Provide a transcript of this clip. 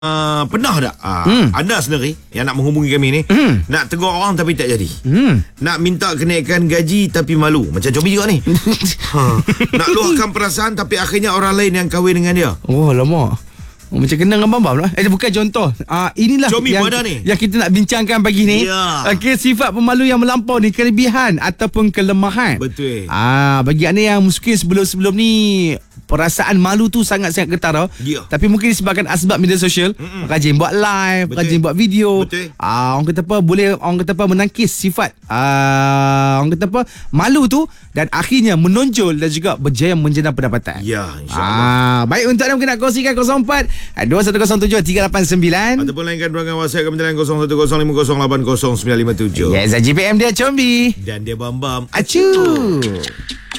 Pernah tak anda sendiri yang nak menghubungi kami ni, nak tegur orang tapi tak jadi, nak minta kenaikan gaji tapi malu, macam Cobi juga ni. Nak luahkan perasaan tapi akhirnya orang lain yang kahwin dengan dia. Oh lama. Macam kena dengan Bambam lah. Bukan contoh. Inilah Cobi yang kita nak bincangkan pagi ni. Okey, sifat pemalu yang melampau ni kelebihan ataupun kelemahan. Betul. Bagi anda yang mungkin sebelum ni perasaan malu tu sangat-sangat ketara. Tapi mungkin disebabkan asbab media sosial, rajin buat live, rajin buat video. Orang kata apa, boleh orang kata apa menangkis sifat orang kata apa malu tu dan akhirnya menonjol dan juga berjaya menjana pendapatan. Ya, insya-Allah. Baik, untuk anda mungkin nak kongsikan 04 2107 389 ataupun lainkan ruangan WhatsApp kami dalam 0105080957. Yes, GPM dia Combi dan dia Bambam. Acu.